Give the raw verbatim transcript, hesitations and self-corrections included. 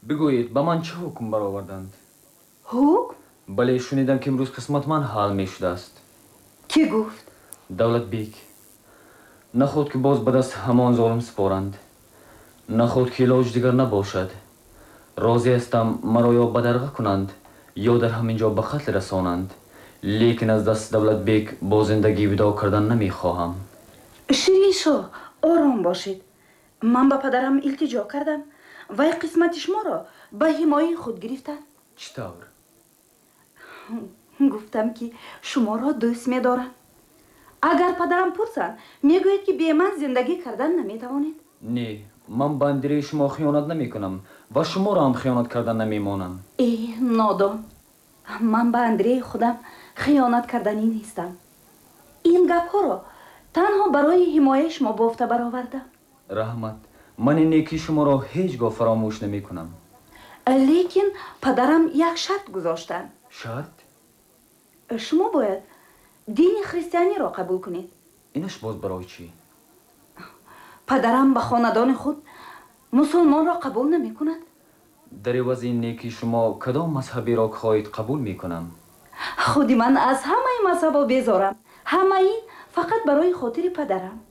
бигӯед ба ман чӣ ҳукм бароварданд? ҳукм? бале, шунидам ки имрӯз қисмат ман ҳал мешудааст. Кӣ гуфт? давлатбек. наход ки боз ба даст ҳамон золим споранд, наход ки илоҷ дигар набошад. розӣ ҳастам маро ё ба дарға кунанд ё дар ҳамин ҷо ба қатл расонанд, лекин аз дасти давлатбек бо зиндагӣ видо кардан намехоҳам. шириншоҳ, ором бошед. ман ба падарам илтиҷо кардам. вай қисмати шуморо ба ҳимояи худ гирифтад. чӣ тавр? гуфтам ки шуморо дӯст медорам. агар падарам пурсанд, мегӯяд ки бе ман зиндагӣ кардан наметавонед. не, ман ба андирии шумо хиёнат намекунам ва шуморо ҳам хиёнат кардан намемонам. э нодон, ман ба андирии худам хиёнат карданӣ нестам. ин гапҳоро танҳо барои ҳимояи шумо бофта баровардам. раҳмат, ман ин некии шуморо ҳеҷ гоҳ фаромӯш намекунам. лекин падарам як шарт гузоштанд. шарт? шумо бояд дини христианиро қабул кунед. инаш боз барои чӣ? падарам ба хонадони худ мусулмонро қабул намекунад. дар ивази ин некии шумо кадом мазҳабиро ки хоҳед қабул мекунам. худи ман аз ҳамаи мазҳабо безорам. ҳама ин фақат барои хотири падарам.